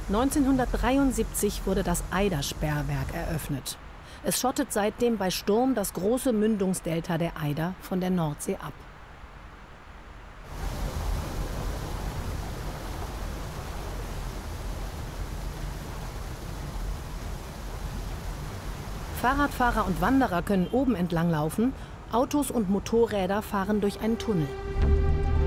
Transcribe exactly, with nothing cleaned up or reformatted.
neunzehnhundertdreiundsiebzig wurde das Eider-Sperrwerk eröffnet. Es schottet seitdem bei Sturm das große Mündungsdelta der Eider von der Nordsee ab. Fahrradfahrer und Wanderer können oben entlang laufen, Autos und Motorräder fahren durch einen Tunnel.